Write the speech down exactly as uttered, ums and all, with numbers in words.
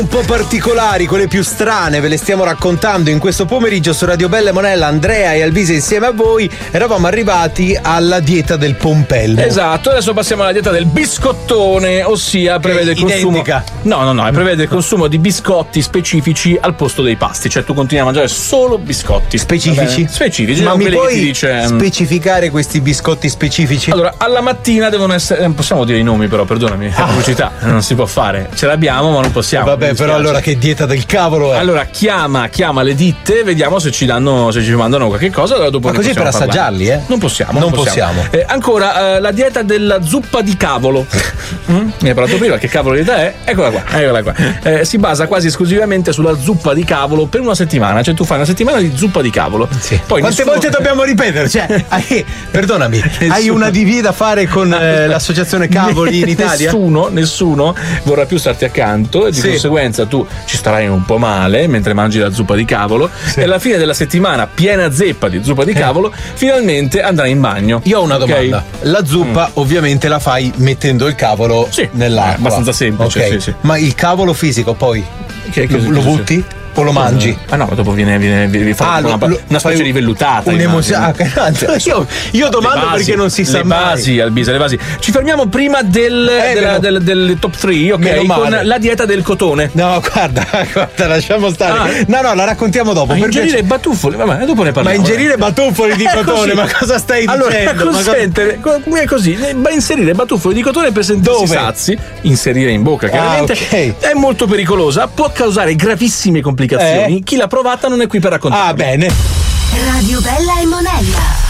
un po' particolari, quelle più strane, ve le stiamo raccontando in questo pomeriggio su Radio Bella e Monella. Andrea e Alvise insieme a voi eravamo arrivati alla dieta del pompelmo. Esatto, adesso passiamo alla dieta del biscottone, ossia prevede il consumo. Identica. No, no, no, prevede il consumo di biscotti specifici al posto dei pasti, cioè tu continui a mangiare solo biscotti Specifici? specifici. Ma non mi quelli che puoi ti dice specificare questi biscotti specifici? Allora, alla mattina devono essere. Non possiamo dire i nomi, però, perdonami. È pubblicità, non si può fare. Ce l'abbiamo, ma non possiamo. Vabbè, però allora che dieta del cavolo è? Allora, chiama, chiama le ditte, vediamo se ci danno, se ci mandano qualche cosa. Allora dopo Ma così per assaggiarli, eh? Non possiamo. Non possiamo. Eh, ancora, eh, la dieta della zuppa di cavolo. mm? Mi hai parlato prima, che cavolo di dieta è? Eccola qua, eccola qua. Eh, si basa quasi esclusivamente sulla zuppa di cavolo per una settimana. Cioè, tu fai una settimana di zuppa di cavolo. Sì. Poi Quante nessuno... volte dobbiamo ripetere? Cioè, hai, perdonami, hai una D V da fare con eh, l'associazione Cavoli in Italia? Nessuno, nessuno vorrà più starti accanto e di Sì. conseguenza tu ci starai un po' male mentre mangi la zuppa di cavolo e alla fine della settimana piena zeppa di zuppa di cavolo finalmente andrai in bagno. Io ho una Ok? domanda. La zuppa Mm. ovviamente la fai mettendo il cavolo Sì, nell'acqua. è abbastanza semplice, Ok. sì, sì. Ma il cavolo fisico poi Che- che- lo, lo che- butti o lo mangi? Ah no, dopo viene, viene, viene fa Ah, una, lo- lo- una specie fai di vellutata. un'emozione. Ah, immagino. che- io, io domando Le basi, perché non si sa le mai. basi, Albisa, le basi. Ci fermiamo prima del, Eh, della, meno- del, del top tre, ok? meno Con male. la dieta del cotone. No, guarda, guarda, lasciamo stare. Ah. No, no, la raccontiamo dopo. Ma per ingerire piacere. batuffoli, vabbè, dopo ne Ma parliamo. ingerire batuffoli di È cotone, così. ma cosa stai allora, dicendo? Ma cosa- consente, come è così, ma inserire batuffoli di cotone per sentirsi Dove? sazi, inserire in bocca, chiaramente, ok. è molto pericolosa, può causare gravissime complicazioni. Eh? Chi l'ha provata non è qui per raccontare. Ah, bene. Radio Bella e Monella.